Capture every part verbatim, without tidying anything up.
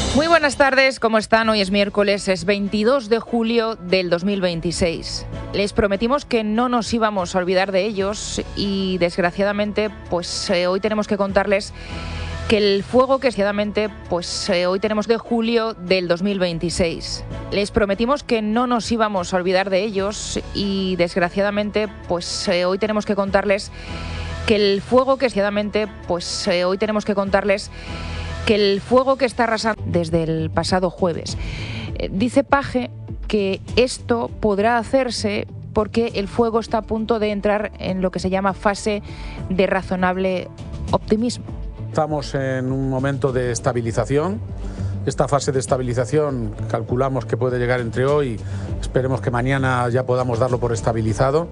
Muy buenas tardes, ¿cómo están? Hoy es miércoles, es veintidós de julio del dos mil veintiséis. Les prometimos que no nos íbamos a olvidar de ellos y desgraciadamente pues eh, hoy tenemos que contarles que el fuego que desgraciadamente pues eh, hoy tenemos de julio del dos mil veintiséis. Les prometimos que no nos íbamos a olvidar de ellos y desgraciadamente pues eh, hoy tenemos que contarles que el fuego que desgraciadamente pues eh, hoy tenemos que contarles que el fuego que está arrasando desde el pasado jueves. Eh, dice Paje que esto podrá hacerse porque el fuego está a punto de entrar en lo que se llama fase de razonable optimismo. Estamos en un momento de estabilización. Esta fase de estabilización calculamos que puede llegar entre hoy, esperemos que mañana ya podamos darlo por estabilizado.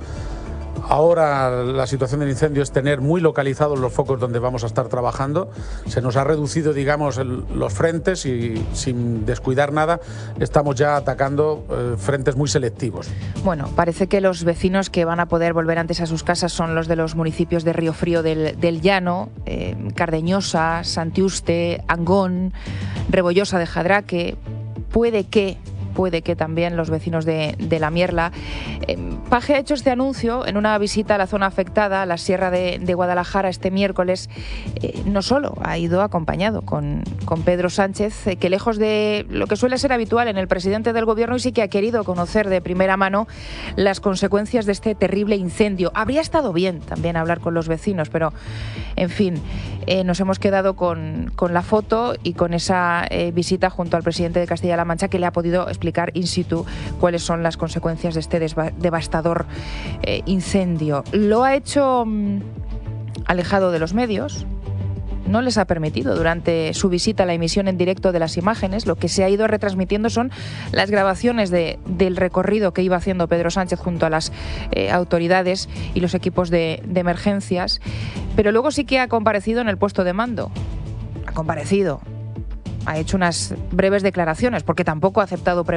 Ahora la situación del incendio es tener muy localizados los focos donde vamos a estar trabajando. Se nos ha reducido, digamos, el, los frentes y sin descuidar nada estamos ya atacando eh, frentes muy selectivos. Bueno, parece que los vecinos que van a poder volver antes a sus casas son los de los municipios de Río Frío del, del Llano, eh, Cardeñosa, Santiuste, Angón, Rebollosa de Jadraque. Puede que... puede que también los vecinos de, de La Mierla. Eh, Paje ha hecho este anuncio en una visita a la zona afectada, a la Sierra de, de Guadalajara, este miércoles. Eh, no solo ha ido acompañado con, con Pedro Sánchez, eh, que lejos de lo que suele ser habitual en el presidente del gobierno, y sí que ha querido conocer de primera mano las consecuencias de este terrible incendio. Habría estado bien también hablar con los vecinos, pero en fin, eh, nos hemos quedado con, con la foto y con esa eh, visita junto al presidente de Castilla-La Mancha, que le ha podido explicar in situ cuáles son las consecuencias de este devastador eh, incendio. Lo ha hecho mmm, alejado de los medios. No les ha permitido durante su visita la emisión en directo de las imágenes. Lo que se ha ido retransmitiendo son las grabaciones de, del recorrido que iba haciendo Pedro Sánchez junto a las eh, autoridades y los equipos de, de emergencias. Pero luego sí que ha comparecido en el puesto de mando. Ha comparecido. Ha hecho unas breves declaraciones porque tampoco ha aceptado